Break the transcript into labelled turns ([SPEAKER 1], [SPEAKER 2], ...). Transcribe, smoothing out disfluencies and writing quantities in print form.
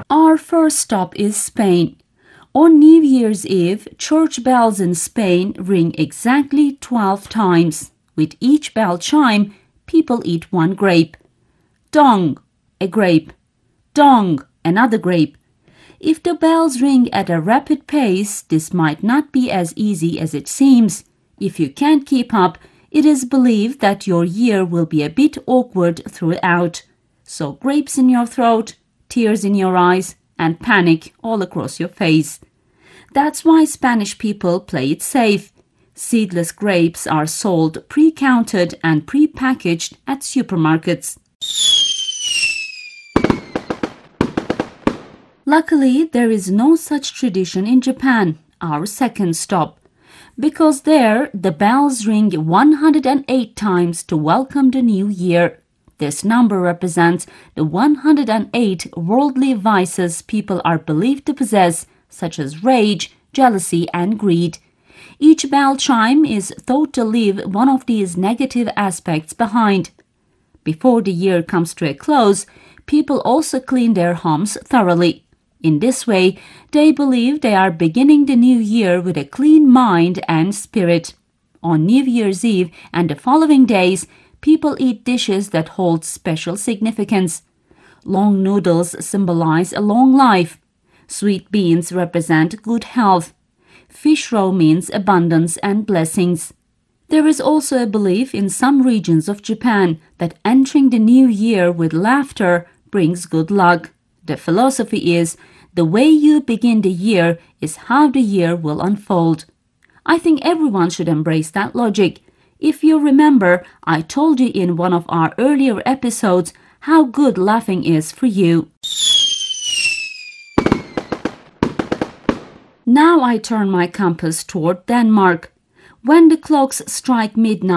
[SPEAKER 1] Our first stop is Spain. On New Year's Eve, church bells in Spain ring exactly 12 times. With each bell chime, people eat one grape. Dong, a grape. Dong, another grape. If the bells ring at a rapid pace, this might not be as easy as it seems. If you can't keep up, it is believed that your year will be a bit awkward throughout. So grapes in your throat, tears in your eyes, and panic all across your face. That's why Spanish people play it safe. Seedless grapes are sold pre-counted and pre-packaged at supermarkets. Luckily, there is no such tradition in Japan, our second stop, because there the bells ring 108 times to welcome the new year. This number represents the 108 worldly vices people are believed to possess, such as rage, jealousy, and greed. Each bell chime is thought to leave one of these negative aspects behind. Before the year comes to a close, people also clean their homes thoroughly. In this way, they believe they are beginning the new year with a clean mind and spirit. On New Year's Eve and the following days, people eat dishes that hold special significance. Long noodles symbolize a long life. Sweet beans represent good health. Fish roe means abundance and blessings. There is also a belief in some regions of Japan that entering the new year with laughter brings good luck. The philosophy is, the way you begin the year is how the year will unfold. I think everyone should embrace that logic. If you remember, I told you in one of our earlier episodes how good laughing is for you. Now I turn my compass toward Denmark. When the clocks strike midnight,